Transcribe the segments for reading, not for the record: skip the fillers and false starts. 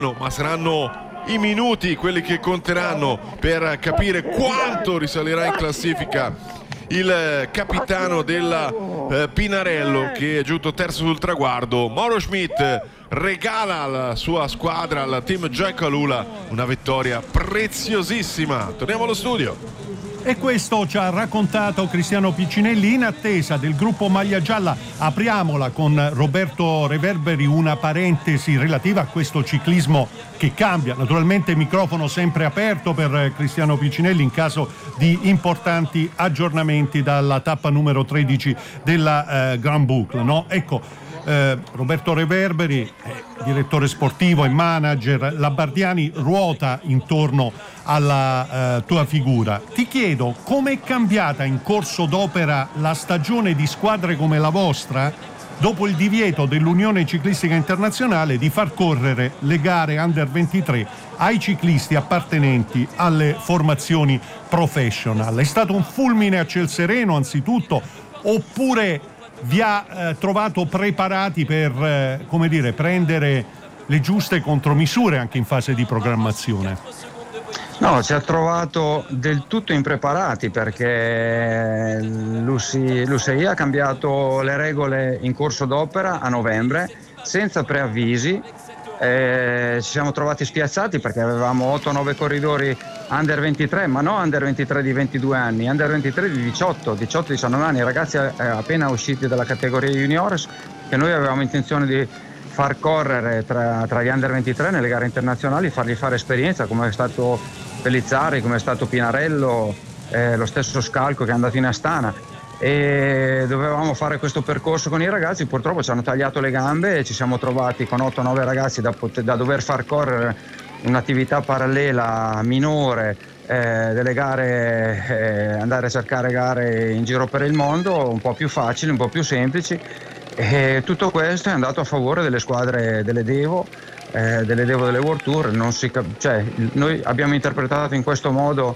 ma saranno i minuti quelli che conteranno per capire quanto risalirà in classifica il capitano della Pinarello, che è giunto terzo sul traguardo. Mauro Schmidt regala alla sua squadra, al team Giancolula, una vittoria preziosissima. Torniamo allo studio. E questo ci ha raccontato Cristiano Piccinelli in attesa del gruppo Maglia Gialla. Apriamola con Roberto Reverberi, una parentesi relativa a questo ciclismo che cambia. Naturalmente microfono sempre aperto per Cristiano Piccinelli in caso di importanti aggiornamenti dalla tappa numero 13 della Grand Boucle, no? Ecco, Roberto Reverberi, direttore sportivo e manager, la Bardiani ruota intorno alla tua figura. Ti chiedo, com'è cambiata in corso d'opera la stagione di squadre come la vostra dopo il divieto dell'Unione Ciclistica Internazionale di far correre le gare Under 23 ai ciclisti appartenenti alle formazioni professional? È stato un fulmine a ciel sereno anzitutto, oppure vi ha trovato preparati per, come dire, prendere le giuste contromisure anche in fase di programmazione? No, ci ha trovato del tutto impreparati, perché l'UCI ha cambiato le regole in corso d'opera a novembre senza preavvisi. Ci siamo trovati spiazzati perché avevamo 8-9 corridori Under 23, ma non Under 23 di 22 anni, Under 23 di 18-19 anni, ragazzi appena usciti dalla categoria juniores, che noi avevamo intenzione di far correre tra gli Under 23 nelle gare internazionali, fargli fare esperienza, come è stato Pellizzari, come è stato Pinarello, lo stesso Scalco che è andato in Astana, e dovevamo fare questo percorso con i ragazzi. Purtroppo ci hanno tagliato le gambe e ci siamo trovati con 8-9 ragazzi da dover far correre un'attività parallela minore, delle gare, andare a cercare gare in giro per il mondo, un po' più facili, un po' più semplici, e tutto questo è andato a favore delle squadre delle Devo, delle World Tour. Noi abbiamo interpretato in questo modo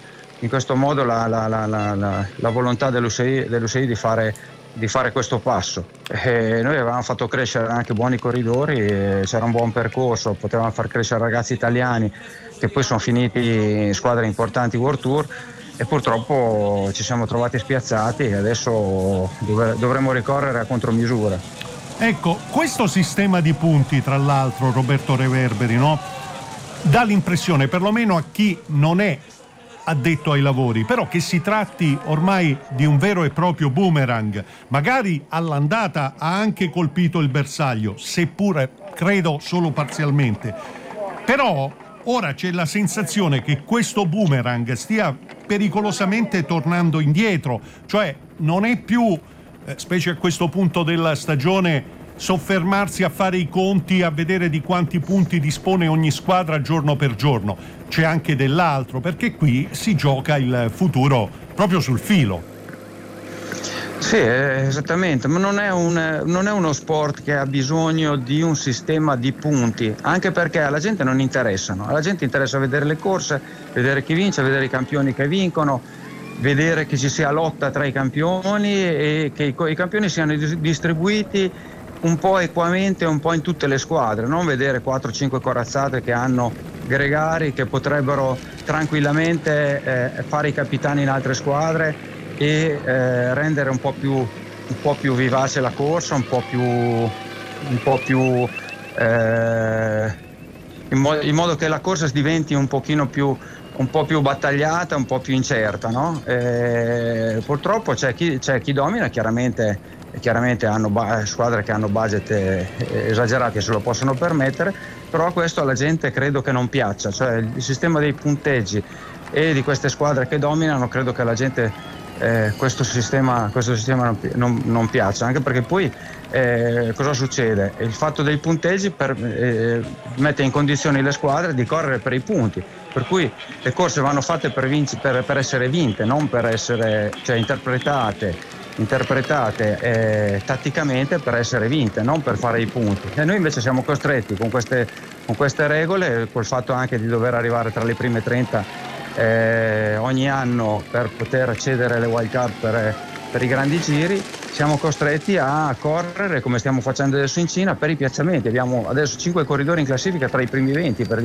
la volontà dell'UCI di fare questo passo. Noi avevamo fatto crescere anche buoni corridori, c'era un buon percorso, potevamo far crescere ragazzi italiani che poi sono finiti in squadre importanti World Tour, e purtroppo ci siamo trovati spiazzati e adesso dovremo ricorrere a contromisure. Ecco, questo sistema di punti, tra l'altro, Roberto Reverberi, no? Dà l'impressione, perlomeno a chi non è addetto ai lavori, però, che si tratti ormai di un vero e proprio boomerang. Magari all'andata ha anche colpito il bersaglio, seppure credo solo parzialmente, però ora c'è la sensazione che questo boomerang stia pericolosamente tornando indietro, cioè non è più, specie a questo punto della stagione, soffermarsi a fare i conti, a vedere di quanti punti dispone ogni squadra giorno per giorno. C'è anche dell'altro, perché qui si gioca il futuro proprio sul filo. Sì, esattamente, ma non è uno sport che ha bisogno di un sistema di punti, anche perché alla gente non interessano. Alla gente interessa vedere le corse, vedere chi vince, vedere i campioni che vincono, vedere che ci sia lotta tra i campioni e che i campioni siano distribuiti un po' equamente, un po' in tutte le squadre, non vedere 4-5 corazzate che hanno gregari che potrebbero tranquillamente fare i capitani in altre squadre e rendere un po' più vivace la corsa, un po' più in modo che la corsa diventi un po' più battagliata, un po' più incerta, no? Purtroppo c'è chi domina, chiaramente hanno squadre che hanno budget esagerati e se lo possono permettere, però questo alla gente credo che non piaccia, cioè il sistema dei punteggi e di queste squadre che dominano, credo che alla gente questo sistema non piace, anche perché poi cosa succede? Il fatto dei punteggi mette in condizioni le squadre di correre per i punti, per cui le corse vanno fatte per essere vinte, non per essere, cioè, interpretate tatticamente per essere vinte, non per fare i punti. E noi invece siamo costretti con queste regole, col fatto anche di dover arrivare tra le prime 30 ogni anno per poter accedere alle wild card per i grandi giri, siamo costretti a correre come stiamo facendo adesso in Cina per i piazzamenti. Abbiamo adesso 5 corridori in classifica tra i primi 20, per